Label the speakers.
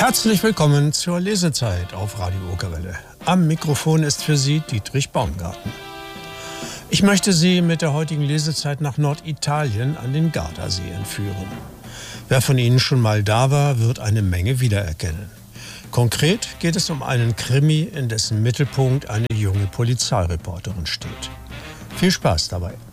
Speaker 1: Herzlich willkommen zur Lesezeit auf Radio Okerwelle. Am Mikrofon ist für Sie Dietrich Baumgarten. Ich möchte Sie mit der heutigen Lesezeit nach Norditalien an den Gardasee entführen. Wer von Ihnen schon mal da war, wird eine Menge wiedererkennen. Konkret geht es um einen Krimi, in dessen Mittelpunkt eine junge Polizeireporterin steht. Viel Spaß dabei.